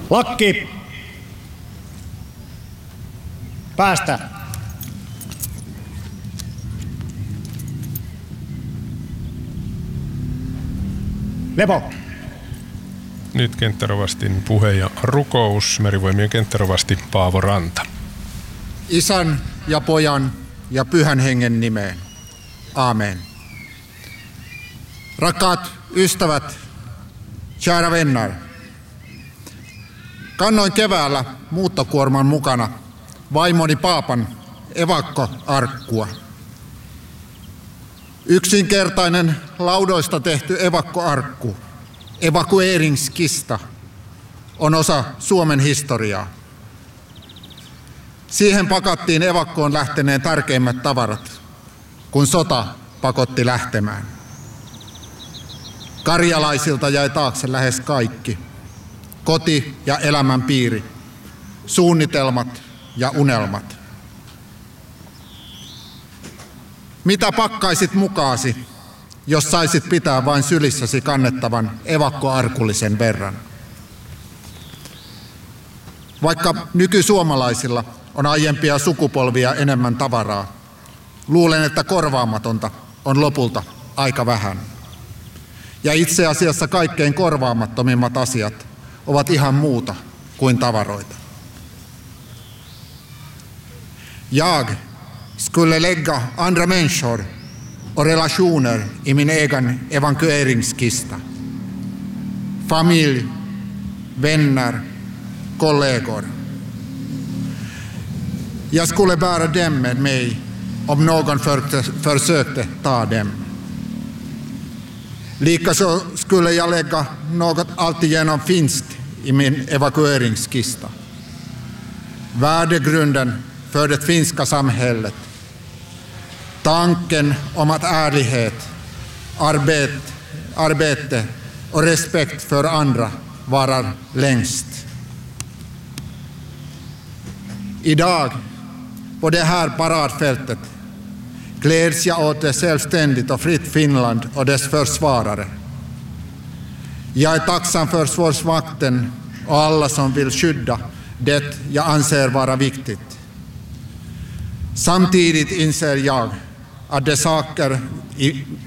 Lakki! Päästä! Lepo! Nyt kenttärovastin puhe ja rukous. Merivoimien kenttärovasti Paavo Ranta. Isän ja Pojan ja Pyhän Hengen nimeen. Aamen. Rakkaat ystävät, kära vänner. Kannoin keväällä muuttokuorman mukana vaimoni Paapan evakkoarkkua. Yksinkertainen laudoista tehty evakkoarkku, evakueringskista, on osa Suomen historiaa. Siihen pakattiin evakkoon lähteneen tärkeimmät tavarat, kun sota pakotti lähtemään. Karjalaisilta jäi taakse lähes kaikki. Koti ja elämän piiri, suunnitelmat ja unelmat. Mitä pakkaisit mukaasi, jos saisit pitää vain sylissäsi kannettavan evakkoarkullisen verran? Vaikka nykysuomalaisilla on aiempia sukupolvia enemmän tavaraa, luulen, että korvaamatonta on lopulta aika vähän. Ja itse asiassa kaikkein korvaamattomimmat asiat ovat ihan muuta kuin tavaroita. Jag skulle lägga andra människor och relationer i min egen evakueringskista. Familj, vänner, kollegor. Jag skulle bära dem med mig om någon försökte ta dem. Likaså skulle jag lägga något alltigenom finskt i min evakueringskista. Värdegrunden för det finska samhället. Tanken om att ärlighet, arbete och respekt för andra varar längst. Idag, på det här paradfältet, gläds jag åt ett självständigt och fritt Finland och dess försvarare. Jag är tacksam för Försvarsmakten och alla som vill skydda det jag anser vara viktigt. Samtidigt inser jag att de saker